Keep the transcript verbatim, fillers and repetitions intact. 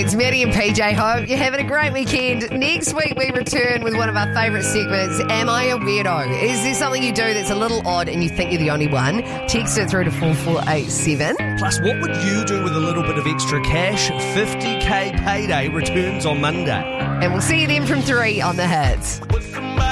It's Maddie and P J. Hope you're having a great weekend. Next week we return with one of our favourite segments, Am I a Weirdo? Is there something you do that's a little odd and you think you're the only one? Text it through to four four eight seven. Plus, what would you do with a little bit of extra cash? fifty K payday returns on Monday. And we'll see you then from three on The Hits.